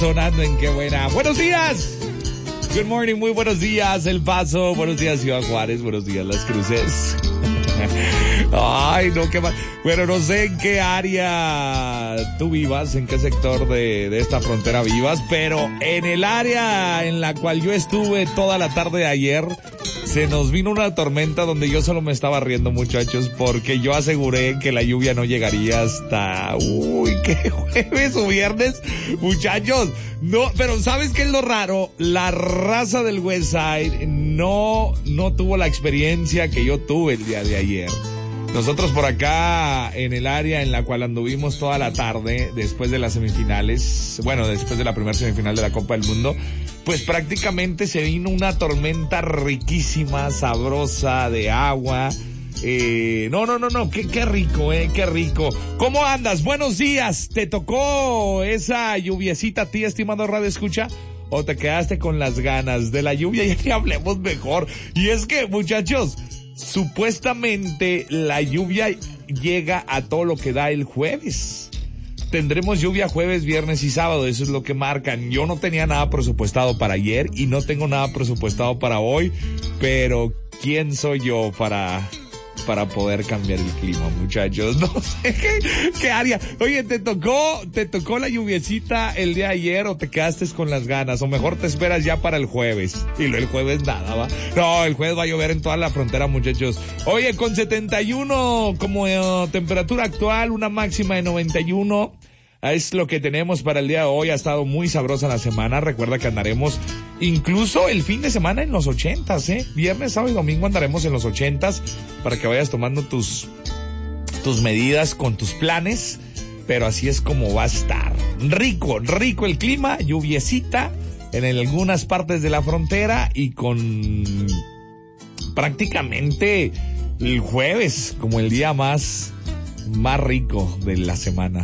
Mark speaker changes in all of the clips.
Speaker 1: Sonando en Qué Buena. Buenos días. Good morning, muy buenos días El Paso, buenos días Ciudad Juárez, buenos días Las Cruces. Ay, no, qué mal. Bueno, no sé en qué área tú vivas, en qué sector de esta frontera vivas, pero en el área en la cual yo estuve toda la tarde de ayer, se nos vino una tormenta donde yo solo me estaba riendo, muchachos, porque yo aseguré que la lluvia no llegaría hasta, ¿qué jueves o viernes? Muchachos, no, pero ¿sabes qué es lo raro? La raza del Westside no tuvo la experiencia que yo tuve el día de ayer. Nosotros por acá, en el área en la cual anduvimos toda la tarde, después de las semifinales, después de la primera semifinal de la Copa del Mundo, pues prácticamente se vino una tormenta riquísima, sabrosa, de agua. No, qué rico, qué rico. ¿Cómo andas? Buenos días. ¿Te tocó esa lluviecita a ti, estimado Radio Escucha? ¿O te quedaste con las ganas de la lluvia? Ya que hablemos mejor. Y es que, muchachos, supuestamente la lluvia llega a todo lo que da el jueves. Tendremos lluvia jueves, viernes y sábado, eso es lo que marcan. Yo no tenía nada presupuestado para ayer y no tengo nada presupuestado para hoy, pero ¿quién soy yo para poder cambiar el clima, muchachos? No sé qué área. Oye, ¿te tocó la lluviecita el día de ayer o te quedaste con las ganas? O mejor te esperas ya para el jueves. Y el jueves nada, ¿va? No, el jueves va a llover en toda la frontera, muchachos. Oye, con 71 como temperatura actual, una máxima de 91. Es lo que tenemos para el día de hoy. Ha estado muy sabrosa la semana. Recuerda que andaremos incluso el fin de semana en los 80s, Viernes, sábado y domingo andaremos en los 80s para que vayas tomando tus medidas con tus planes. Pero así es como va a estar. Rico el clima, lluviecita en algunas partes de la frontera y con prácticamente el jueves como el día más rico de la semana.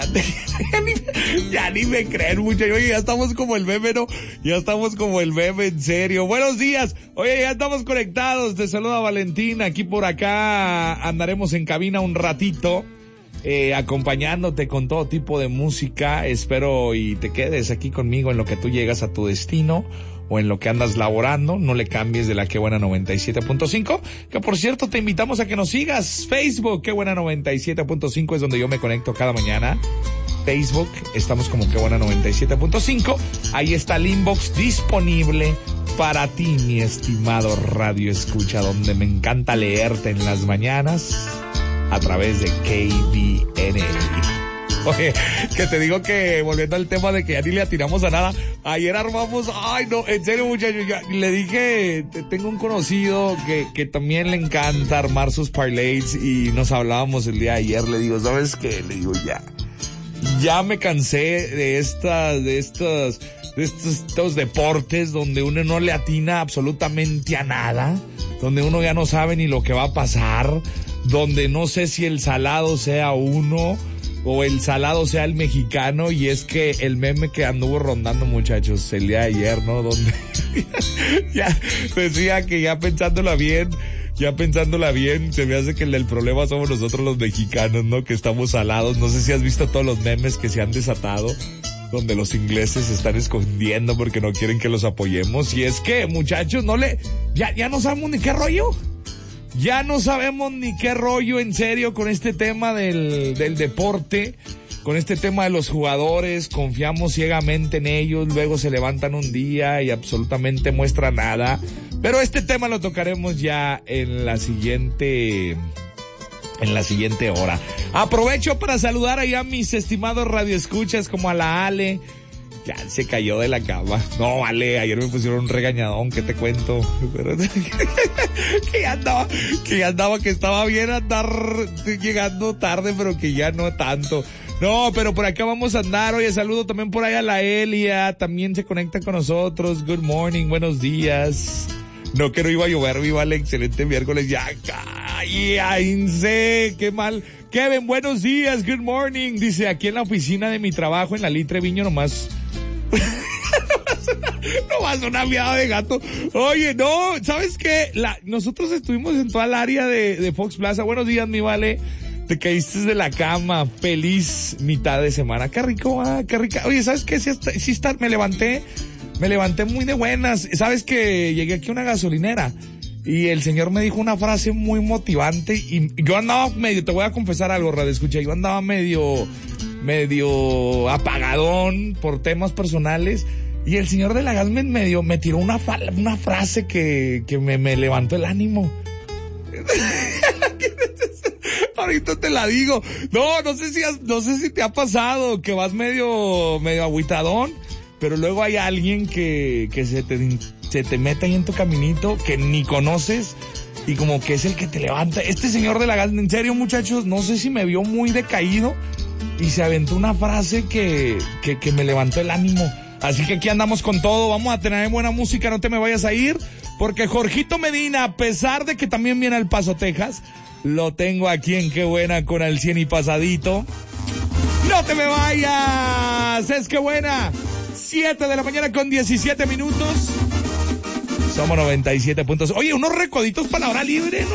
Speaker 1: Ya ni me creen, muchachos. Oye, ya estamos como el meme, ¿no? Ya estamos como el meme, en serio. Buenos días. Oye, ya estamos conectados. Te saluda Valentín. Aquí por acá andaremos en cabina un ratito, acompañándote con todo tipo de música. Espero y te quedes aquí conmigo en lo que tú llegas a tu destino o en lo que andas laborando. No le cambies de la Qué Buena 97.5, que por cierto te invitamos a que nos sigas. Facebook, Qué Buena 97.5 es donde yo me conecto cada mañana. Facebook, estamos como Qué Buena 97.5. Ahí está el inbox disponible para ti, mi estimado Radio Escucha, donde me encanta leerte en las mañanas a través de KBNA. Oye, que te digo que volviendo al tema de que ya ni le atinamos a nada, ayer armamos, en serio, muchachos, le dije, tengo un conocido que también le encanta armar sus parlays y nos hablábamos el día de ayer. Le digo, ¿sabes qué? Le digo, ya me cansé de estos deportes donde uno no le atina absolutamente a nada, donde uno ya no sabe ni lo que va a pasar, donde no sé si el salado sea uno o el salado sea el mexicano. Y es que el meme que anduvo rondando, muchachos, el día de ayer, ¿no? Donde ya decía que ya pensándola bien, se me hace que el del problema somos nosotros los mexicanos, ¿no? Que estamos salados. No sé si has visto todos los memes que se han desatado, donde los ingleses se están escondiendo porque no quieren que los apoyemos. Y es que, muchachos, ya no sabemos ni qué rollo. Ya no sabemos ni qué rollo, en serio, con este tema del deporte, con este tema de los jugadores. Confiamos ciegamente en ellos, luego se levantan un día y absolutamente muestra nada. Pero este tema lo tocaremos ya en la siguiente hora. Aprovecho para saludar ahí a mis estimados radioescuchas, como a la Ale. Ya se cayó de la cama. No, vale, ayer me pusieron un regañadón, ¿qué te cuento? Pero, que estaba bien andar llegando tarde, pero que ya no tanto. No, pero por acá vamos a andar. Oye, saludo también por ahí a la Elia, también se conecta con nosotros. Good morning, buenos días. No, que no iba a llover, viva el excelente miércoles. Ya, cállense, qué mal. Kevin, buenos días, good morning. Dice, aquí en la oficina de mi trabajo, en la Litre Viño, nomás una miada de gato. Oye, no, ¿sabes qué? Nosotros estuvimos en toda el área de Fox Plaza. Buenos días, mi vale. te caíste de la cama, feliz mitad de semana. Qué rico, qué rica. Oye, ¿sabes qué? Me levanté muy de buenas. ¿Sabes que llegué aquí a una gasolinera? Y el señor me dijo una frase muy motivante y yo andaba te voy a confesar algo, radio escucha, yo andaba medio apagadón por temas personales y el señor de la gas me tiró una frase que me levantó el ánimo. Ahorita te la digo. No sé si te ha pasado que vas medio agüitadón, pero luego hay alguien que se te mete ahí en tu caminito que ni conoces y como que es el que te levanta. Este señor de la gas, en serio, muchachos, no sé si me vio muy decaído y se aventó una frase que me levantó el ánimo. Así que aquí andamos con todo, vamos a tener buena música, no te me vayas a ir, porque Jorgito Medina, a pesar de que también viene al Paso, Texas, lo tengo aquí en Qué Buena con Al 100 y pasadito. ¡No te me vayas! ¡Es Qué Buena! 7 de la mañana con 17 minutos. Somos 97 puntos. Oye, unos recoditos para la hora libre, ¿no?